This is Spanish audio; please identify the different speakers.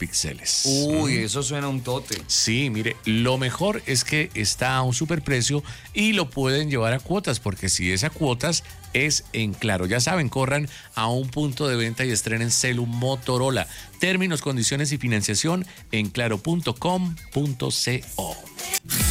Speaker 1: megapíxeles.
Speaker 2: Uy, eso suena un tote.
Speaker 1: Sí, mire, lo mejor es que está a un superprecio y lo pueden llevar a cuotas, porque si es a cuotas, es en Claro. Ya saben, corran a un punto de venta y estrenen celu Motorola. Términos, condiciones y financiación en claro.com.co.